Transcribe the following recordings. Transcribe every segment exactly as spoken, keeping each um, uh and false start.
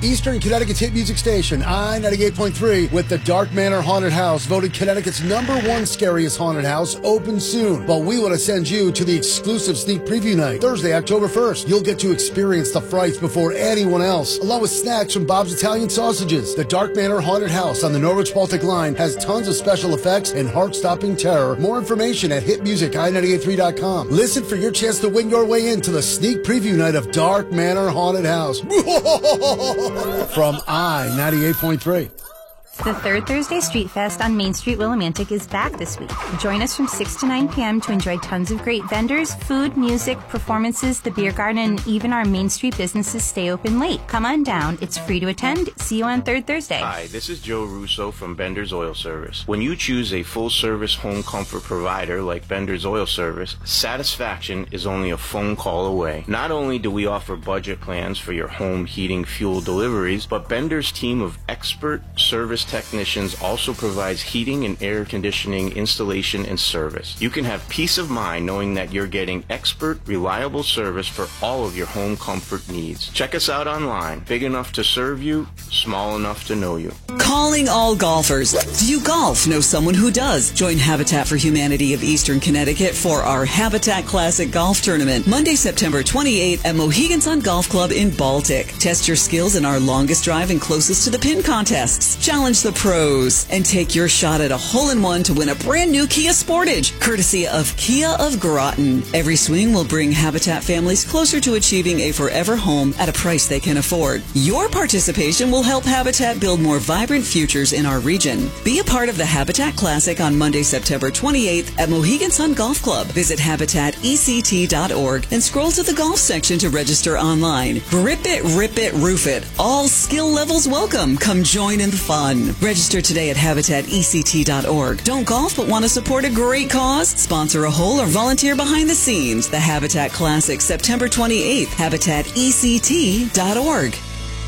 Eastern Connecticut's hit music station, I ninety-eight point three, with the Dark Manor Haunted House, voted Connecticut's number one scariest haunted house, open soon. But we want to send you to the exclusive sneak preview night, Thursday, October first. You'll get to experience the frights before anyone else, along with snacks from Bob's Italian Sausages. The Dark Manor Haunted House on the Norwich-Baltic Line has tons of special effects and heart-stopping terror. More information at hit music i ninety-eight point three dot com. Listen for your chance to win your way into the sneak preview night of Dark Manor Haunted House. From I ninety-eight point three. The third Thursday Street Fest on Main Street Willimantic is back this week. Join us from six to nine p.m. to enjoy tons of great vendors, food, music, performances, the beer garden, and even our Main Street businesses stay open late. Come on down. It's free to attend. See you on third Thursday. Hi, this is Joe Russo from Bender's Oil Service. When you choose a full-service home comfort provider like Bender's Oil Service, satisfaction is only a phone call away. Not only do we offer budget plans for your home heating fuel deliveries, but Bender's team of expert service technicians also provides heating and air conditioning installation and service. You can have peace of mind knowing that you're getting expert, reliable service for all of your home comfort needs. Check us out online. Big enough to serve you, small enough to know you. Calling all golfers. Do you golf? Know someone who does? Join Habitat for Humanity of Eastern Connecticut for our Habitat Classic Golf Tournament, Monday, September twenty-eighth at Mohegan Sun Golf Club in Baltic. Test your skills in our longest drive and closest to the pin contests. Challenge the pros and take your shot at a hole-in-one to win a brand new Kia Sportage, courtesy of Kia of Groton. Every swing will bring Habitat families closer to achieving a forever home at a price they can afford. Your participation will help Habitat build more vibrant futures in our region. Be a part of the Habitat Classic on Monday, September twenty-eighth at Mohegan Sun Golf Club. Visit habitat e c t dot org and scroll to the golf section to register online. Grip it, rip it, roof it. All skill levels welcome. Come join in the fun. Register today at habitat e c t dot org. Don't golf but want to support a great cause? Sponsor a hole or volunteer behind the scenes. The Habitat Classic, September twenty-eighth. habitat e c t dot org.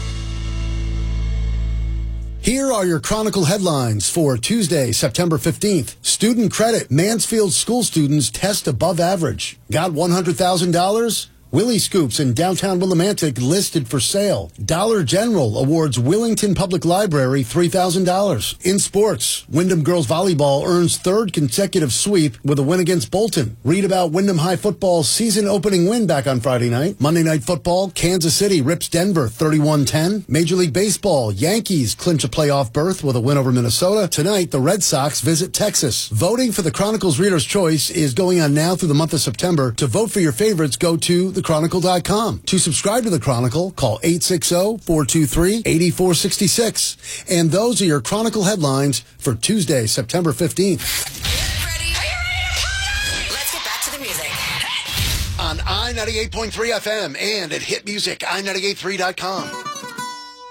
Here are your Chronicle headlines for Tuesday, September fifteenth. Student credit. Mansfield school students test above average. Got one hundred thousand dollars? Willie Scoops in downtown Willimantic listed for sale. Dollar General awards Willington Public Library three thousand dollars. In sports, Wyndham Girls Volleyball earns third consecutive sweep with a win against Bolton. Read about Wyndham High Football's season-opening win back on Friday night. Monday Night Football, Kansas City rips Denver thirty-one ten. Major League Baseball, Yankees clinch a playoff berth with a win over Minnesota. Tonight, the Red Sox visit Texas. Voting for the Chronicle's Reader's Choice is going on now through the month of September. To vote for your favorites, go to the chronicle dot com. To subscribe to The Chronicle, call eight six zero, four two three, eight four six six. And those are your Chronicle headlines for Tuesday, September fifteenth. Ready? Are you ready? Let's get back to the music. On I ninety-eight point three F M and at hit music i ninety-eight point three dot com.